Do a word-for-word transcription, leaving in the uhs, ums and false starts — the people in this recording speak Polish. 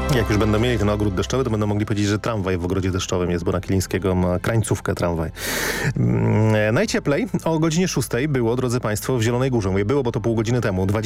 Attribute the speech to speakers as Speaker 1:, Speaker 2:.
Speaker 1: Jak już będą mieli ten ogród deszczowy, to będą mogli powiedzieć, że tramwaj w ogrodzie deszczowym jest, bo na Kilińskiego ma krańcówkę tramwaj. Mm, najcieplej o godzinie szóstej było, drodzy Państwo, w Zielonej Górze. Mówię było, bo to pół godziny temu.